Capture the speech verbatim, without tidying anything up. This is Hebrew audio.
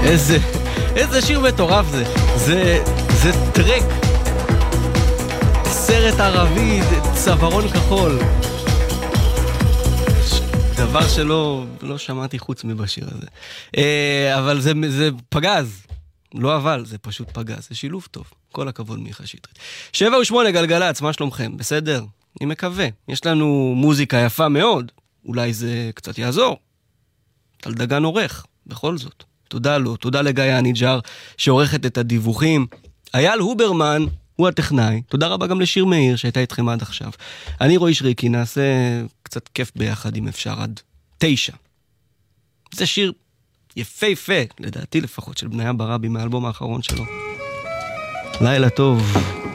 איזה, איזה שיר מטורף זה. זה, זה טרק. סרט ערבי, צווארון כחול. דבר שלא לא שמעתי חוץ מבשיר הזה. אבל זה, זה פגז. לא אבל, זה פשוט פגז. זה שילוב טוב. כל הכבוד מיכה שטרית. שבע ושמונה גלגלצ, מה שלומכם? בסדר? אני מקווה. יש לנו מוזיקה יפה מאוד. אולי זה קצת יעזור. טל דגן עורך, בכל זאת. תודה לו, תודה לגיא הניג'ר שעורכת את הדיווחים. אייל הוברמן הוא הטכנאי. תודה רבה גם לשיר מאיר שהייתה איתכם עד עכשיו. אני רועי שריקי, נעשה קצת כיף ביחד אם אפשר עד תשע. זה שיר יפהפה, לדעתי לפחות, של בניה ברבי מהאלבום האחרון שלו. לילה טוב.